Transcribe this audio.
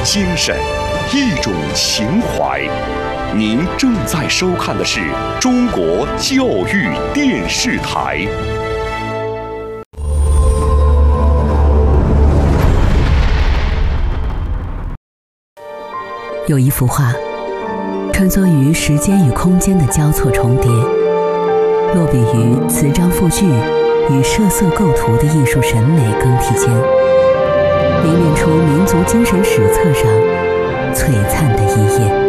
精神，一种情怀。您正在收看的是中国教育电视台。 有一幅画，穿梭于时间与空间的交错重叠，落笔于词章赋句与设色构图的艺术审美更替间，凝练出民族精神史册上璀璨的一页。